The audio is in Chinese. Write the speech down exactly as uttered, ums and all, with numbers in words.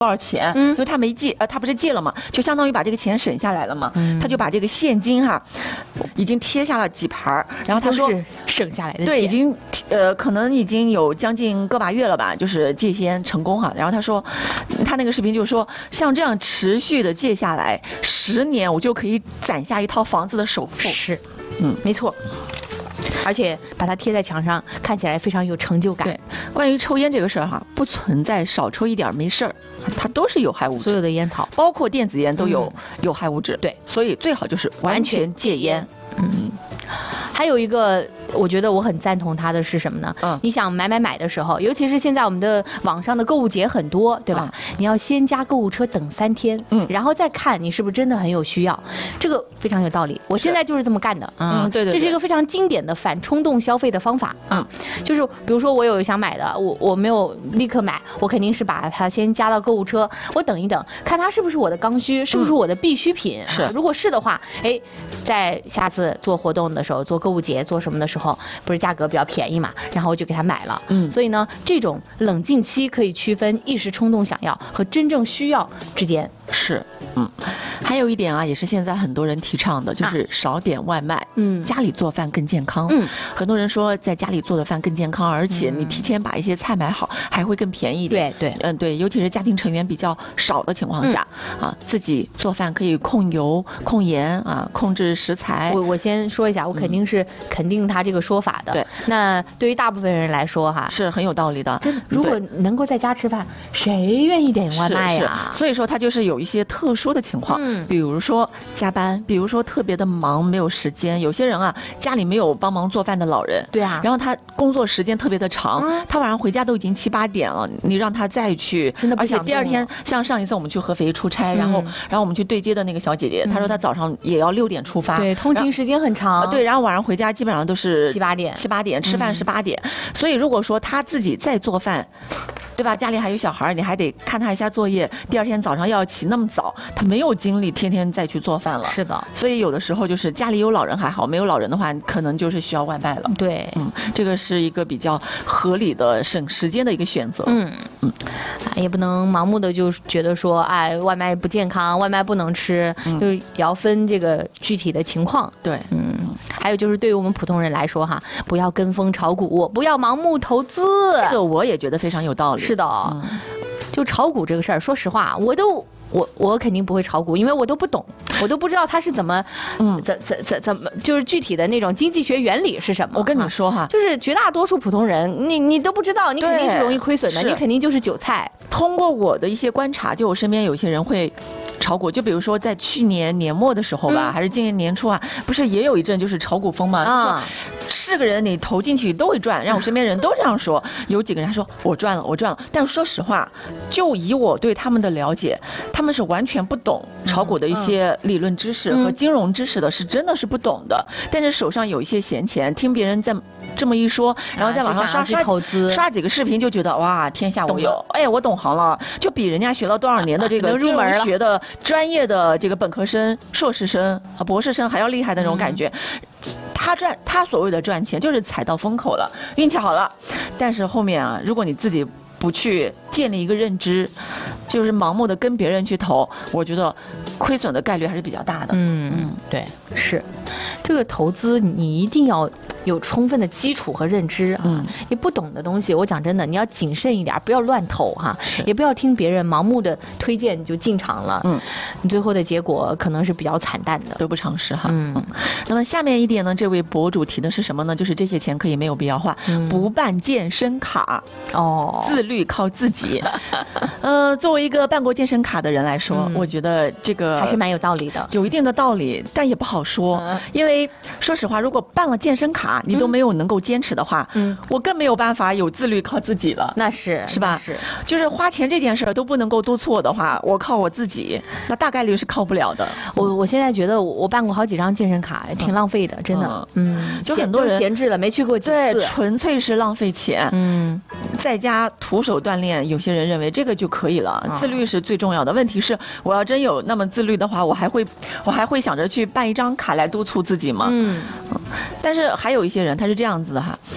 多少钱，嗯，因为他没借，呃，他不是借了嘛，就相当于把这个钱省下来了嘛，嗯，他就把这个现金哈，已经贴下了几盘，然后他说省下来的钱， 对，已经呃可能已经有将近个把月了吧，就是借先成功哈，然后他说，他那个视频就说，像这样持续的借下来十年，我就可以攒下一套房子的首付， 是，嗯，没错。而且把它贴在墙上，看起来非常有成就感。 对，关于抽烟这个事儿哈，不存在少抽一点没事儿，它都是有害物质。 所有的烟草， 包括电子烟都有有害物质。 对， 所以最好就是完全戒烟。 嗯，还有一个。我觉得我很赞同他的是什么呢？ 嗯， 你想买买买的时候，尤其是现在我们的网上的购物节很多，对吧？嗯、你要先加购物车等三天，嗯，然后再看你是不是真的很有需要，这个非常有道理。我现在就是这么干的， 嗯，对 对, 对， 这是一个非常经典的反冲动消费的方法，嗯，就是比如说我有想买的，我我没有立刻买，我肯定是把它先加到购物车，我等一等，看它是不是我的刚需，是不是我的必需品， 是、 啊，如果是的话，哎，在下次做活动的时候，做购物节做什么的时候。不是价格比较便宜嘛，然后我就给他买了。嗯，所以呢，这种冷静期可以区分一时冲动想要和真正需要之间。 是，嗯，还有一点啊，也是现在很多人提倡的，就是少点外卖，嗯，家里做饭更健康。嗯，很多人说在家里做的饭更健康，而且你提前把一些菜买好，还会更便宜一点。 对对， 嗯对，尤其是家庭成员比较少的情况下，嗯、啊，自己做饭可以控油、控盐啊，控制食材。 我我先说一下，我肯定是肯定他这个说法的。 对， 那对于大部分人来说哈， 是很有道理的。 如果能够在家吃饭，谁愿意点外卖呀？ 所以说他就是有一些特殊的情况，嗯，比如说加班，比如说特别的忙没有时间，有些人啊家里没有帮忙做饭的老人， 对啊， 然后他工作时间特别的长，嗯、他晚上回家都已经七八点了，你让他再去， 真的不想而且第二天像上一次我们去合肥出差，嗯、然后然后我们去对接的那个小姐姐，嗯、她说她早上也要六点出发， 对，通勤时间很长， 对，然后晚上回家基本上都是七八点， 七八点吃饭是八点，嗯、所以如果说他自己再做饭。对吧？家里还有小孩，你还得看他一下作业。第二天早上要起那么早，他没有精力天天再去做饭了。 是的， 所以有的时候就是家里有老人还好，没有老人的话，可能就是需要外卖了。 对， 嗯，这个是一个比较合理的省时间的一个选择。 嗯嗯，也不能盲目的就觉得说，哎，外卖不健康，外卖不能吃，嗯、就是也要分这个具体的情况。 对， 嗯，还有就是对于我们普通人来说哈，不要跟风炒股，不要盲目投资。 这个我也觉得非常有道理。 是的，嗯、就炒股这个事儿，说实话，我都我我肯定不会炒股，因为我都不懂，我都不知道它是怎么，嗯，怎怎怎怎么，就是具体的那种经济学原理是什么。 我跟你说哈， 就是绝大多数普通人，你你都不知道，你肯定是容易亏损的，你肯定就是韭菜。 通过我的一些观察，就我身边有些人会炒股，就比如说在去年年末的时候吧，嗯、还是今年年初啊，不是也有一阵就是炒股风嘛？啊，是个人你投进去都会赚，让我身边人都这样说。有几个人他说我赚了，我赚了，但是说实话，就以我对他们的了解，他们是完全不懂炒股的一些理论知识和金融知识的，是真的是不懂的。但是手上有一些闲钱，听别人在这么一说，然后在网上刷刷投资， 刷几个视频就觉得哇，天下无有，哎，我懂行了，就比人家学了多少年的这个金融学的专业的这个本科生、硕士生、博士生还要厉害的那种感觉。嗯、他赚他所谓的赚钱，就是踩到风口了，运气好了。但是后面啊，如果你自己不去建立一个认知，就是盲目的跟别人去投，我觉得亏损的概率还是比较大的。 嗯嗯，对，是这个投资你一定要有充分的基础和认知啊。嗯，你不懂的东西，我讲真的，你要谨慎一点，不要乱投哈，也不要听别人盲目的推荐你就进场了。嗯，你最后的结果可能是比较惨淡的， 得不偿失哈。嗯，嗯那么下面一点呢，这位博主提的是什么呢？就是这些钱可以没有必要花，嗯、不办健身卡哦，自律靠自己。呃，作为一个办过健身卡的人来说，嗯、我觉得这个还是蛮有道理的， 有一定的道理，但也不好说，嗯、因为说实话，如果办了健身卡，你都没有能够坚持的话，嗯，我更没有办法有自律靠自己了。 那是是吧？ 是， 就是花钱这件事儿都不能够督促我的话，我靠我自己，那大概率是靠不了的。 我我现在觉得我办过好几张健身卡，挺浪费的，真的。嗯， 就很多人闲置了，没去过几次， 对，纯粹是浪费钱。嗯，在家徒手锻炼，有些人认为这个就可以了，自律是最重要的。问题是，我要真有那么自律的话，我还会我还会想着去办一张卡来督促自己吗？嗯，但是还有一些人他是这样子的哈，